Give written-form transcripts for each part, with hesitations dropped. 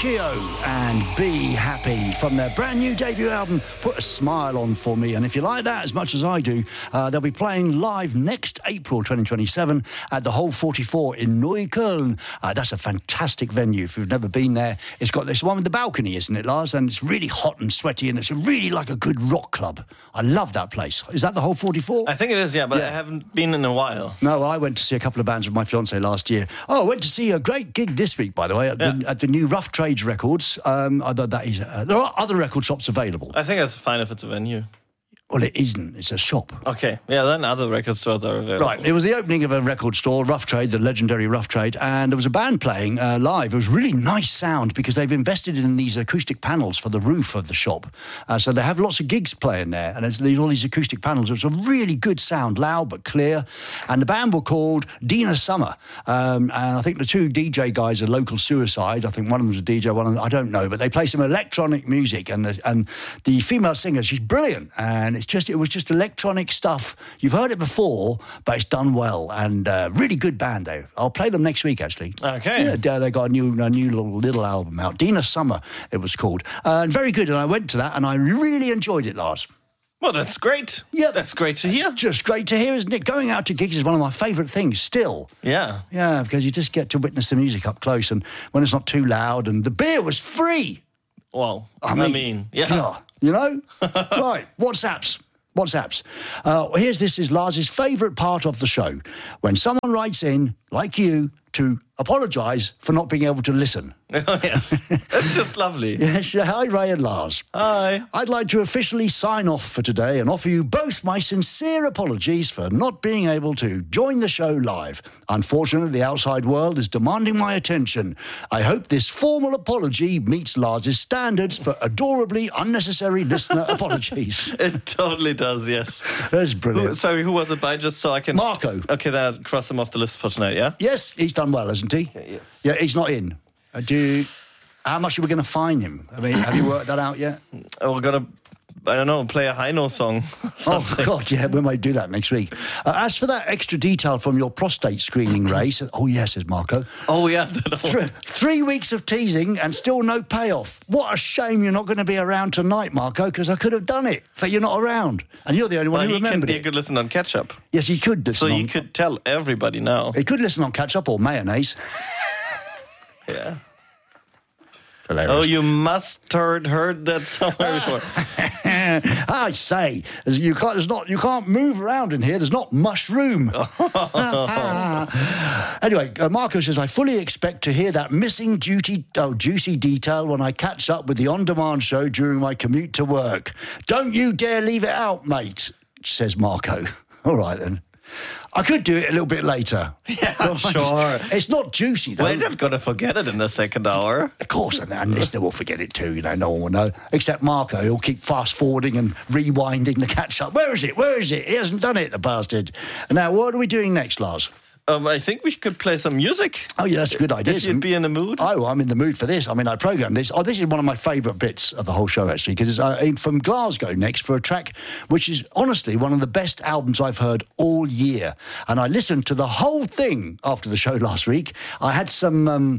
Tokyo and Be Happy from their brand new debut album, Put a Smile On For Me. And if you like that as much as I do, they'll be playing live next April 2027 at the Hole 44 in Neukölln. That's a fantastic venue. If you've never been there, it's got this one with the balcony, isn't it, Lars? And it's really hot and sweaty, and it's really like a good rock club. I love that place. Is that the Hole 44? I think it is, yeah, but I haven't been in a while. No, I went to see a couple of bands with my fiancée last year. Oh, I went to see a great gig this week, by the way, at the new Rough Trade Records. There are other record shops available. I think it's fine if it's a venue. Well, it isn't. It's a shop. Okay. Yeah, then other record stores are available. Right. It was the opening of a record store, Rough Trade, the legendary Rough Trade, and there was a band playing live. It was really nice sound because they've invested in these acoustic panels for the roof of the shop. So they have lots of gigs playing there, and there's all these acoustic panels. It was a really good sound, loud but clear. And the band were called Dina Summer. And I think the two DJ guys are Local Suicide. I think one of them was a DJ, one of them, I don't know. But they play some electronic music, and the female singer, she's brilliant. And it was just electronic stuff. You've heard it before, but it's done well, and really good band though. I'll play them next week actually. Okay. Yeah, they got a new little album out. Dina Summer it was called, and very good. And I went to that, and I really enjoyed it, Lars. Well, that's great. Yeah, that's great to hear. Just great to hear, isn't it? Going out to gigs is one of my favourite things still. Yeah. Yeah, because you just get to witness the music up close, and when it's not too loud, and the beer was free. Well, I mean, yeah. You know? Right, WhatsApps. This is Lars's favourite part of the show. When someone writes in, like you, to apologise for not being able to listen. Oh, yes. That's just lovely. Yes. Hi, Ray and Lars. Hi. I'd like to officially sign off for today and offer you both my sincere apologies for not being able to join the show live. Unfortunately, the outside world is demanding my attention. I hope this formal apology meets Lars's standards for adorably unnecessary listener apologies. It totally does, yes. That's brilliant. Who was it by, just so I can... Marco. Okay, then cross him off the list for tonight, yeah? Yes, he's done well, hasn't he? Okay, yes. Yeah, he's not in. How much are we going to fine him? I mean, have you worked that out yet? We're going to, I don't know, play a Heino song. Oh, God, yeah, we might do that next week. As for that extra detail from your prostate screening, Ray, oh, yes, says Marco. Oh, yeah. 3 weeks of teasing and still no payoff. What a shame you're not going to be around tonight, Marco, because I could have done it, but you're not around. And you're the only one who remembered it. He could listen on catch-up. Yes, he could listen So you could tell everybody now. He could listen on catch-up or mayonnaise. Yeah. Hilarious. Oh, you must have heard that somewhere before. I say, you can't move around in here. There's not much room. Anyway, Marco says, I fully expect to hear that missing juicy detail when I catch up with the on-demand show during my commute to work. Don't you dare leave it out, mate, says Marco. All right, then. I could do it a little bit later. Yeah, sure. It's not juicy, though. We're not going to forget it in the second hour. Of course, and listener will forget it too, no one will know. Except Marco, he'll keep fast-forwarding and rewinding the catch-up. Where is it? He hasn't done it, the bastard. And now, what are we doing next, Lars? I think we could play some music. Oh, yeah, that's a good idea. If you'd be in the mood. Oh, I'm in the mood for this. I mean, I programmed this. Oh, this is one of my favourite bits of the whole show, actually, because it's from Glasgow next for a track which is, honestly, one of the best albums I've heard all year. And I listened to the whole thing after the show last week. I had some...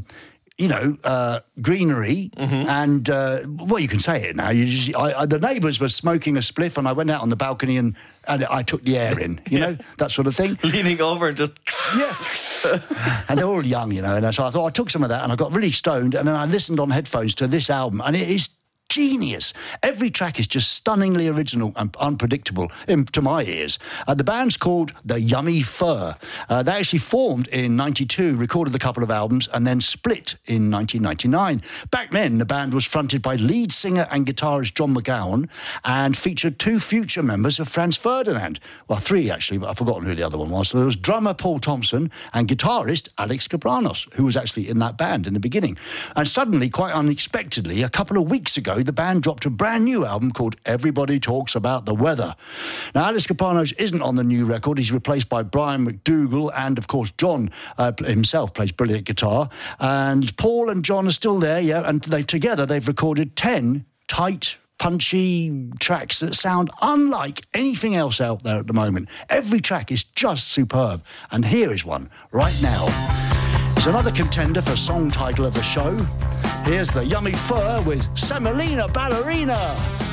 greenery, and well, you can say it now. The neighbours were smoking a spliff, and I went out on the balcony and I took the air in, that sort of thing. Leaning over and just... Yeah. And they're all young, and so I thought I took some of that, and I got really stoned, and then I listened on headphones to this album, and it is genius. Every track is just stunningly original and unpredictable to my ears. The band's called The Yummy Fur. They actually formed in 92, recorded a couple of albums, and then split in 1999. Back then, the band was fronted by lead singer and guitarist John McGowan and featured 2 future members of Franz Ferdinand. Well, 3 actually, but I've forgotten who the other one was. So there was drummer Paul Thompson and guitarist Alex Cabranos, who was actually in that band in the beginning. And suddenly, quite unexpectedly, a couple of weeks ago, the band dropped a brand new album called Everybody Talks About the Weather. Now, Alex Cabranos isn't on the new record. He's replaced by Brian McDougall, and, of course, John himself plays brilliant guitar. And Paul and John are still there, and together they've recorded 10 tight, punchy tracks that sound unlike anything else out there at the moment. Every track is just superb. And here is one right now. It's another contender for song title of the show. Here's the Yummy Fur with Semolina Ballerina.